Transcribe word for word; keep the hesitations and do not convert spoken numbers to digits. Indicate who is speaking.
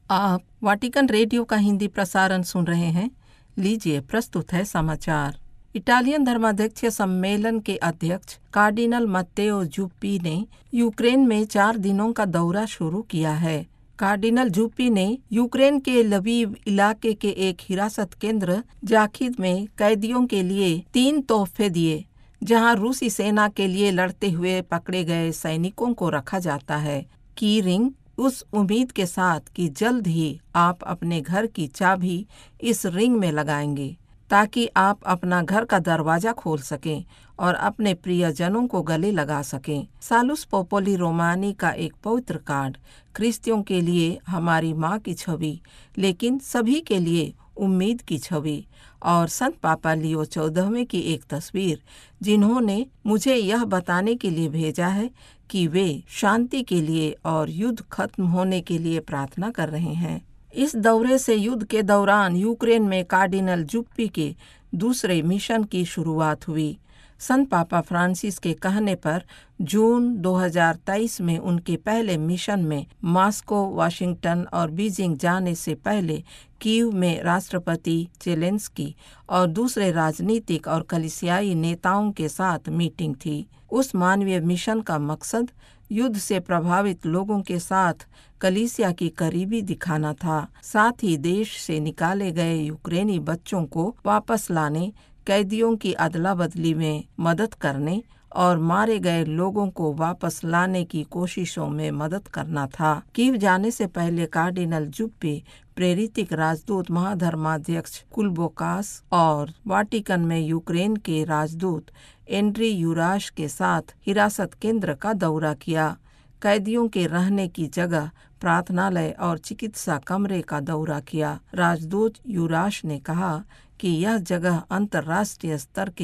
Speaker 1: आप Vatican radio का हिंदी प्रसारण सुन रहे हैं। लीजिए प्रस्तुत है समाचार। इटालियन धर्माध्यक्ष सम्मेलन के अध्यक्ष कार्डिनल मत्तेओ जुप्पी ने यूक्रेन में चार दिनों का दौरा शुरू किया है। कार्डिनल जुप्पी ने यूक्रेन के लवीव इलाके के एक हिरासत केंद्र जाखिद में कैदियों के लिए तीन तोहफे दिए, जहां रूसी सेना के लिए लड़ते हुए पकड़े गए सैनिकों को रखा जाता है। की रिंग उस उम्मीद के साथ कि जल्द ही आप अपने घर की चाबी इस रिंग में लगाएंगे ताकि आप अपना घर का दरवाजा खोल सकें और अपने प्रियजनों को गले लगा सकें। सालुस पोपोली रोमानी का एक पवित्र कार्ड, ख्रिस्तियों के लिए हमारी माँ की छवि, लेकिन सभी के लिए उम्मीद की छवि, और संत पापा लियो चौदहवें की एक तस्वीर, जिन्होंने मुझे यह बताने के लिए भेजा है कि वे शांति के लिए और युद्ध खत्म होने के लिए प्रार्थना कर रहे हैं। इस दौरे से युद्ध के दौरान यूक्रेन में कार्डिनल जुप्पी के दूसरे मिशन की शुरुआत हुई। संत पापा फ्रांसिस के कहने पर जून दो हज़ार तेईस में उनके पहले मिशन में मॉस्को, वाशिंगटन और बीजिंग जाने से पहले कीव में राष्ट्रपति जेलेंस्की और दूसरे राजनीतिक और कलीसियाई नेताओं के साथ मीटिंग थी। उस मानवीय मिशन का मकसद युद्ध से प्रभावित लोगों के साथ कलीसिया की करीबी दिखाना था, साथ ही देश से निकाले गए यूक्रेनी बच्चों को वापस लाने, कैदियों की अदला बदली में मदद करने और मारे गए लोगों को वापस लाने की कोशिशों में मदद करना था। कीव जाने से पहले कार्डिनल जुप्पी प्रेरितिक राजदूत महाधर्माध्यक्ष कुलबोकास और वाटिकन में यूक्रेन के राजदूत एंड्री यूराश के साथ हिरासत केंद्र का दौरा किया, कैदियों के रहने की जगह, प्रार्थनालय और चिकित्सा कमरे का दौरा किया। राजदूत यूराश ने कहा कि यह जगह अंतर्राष्ट्रीय स्तर के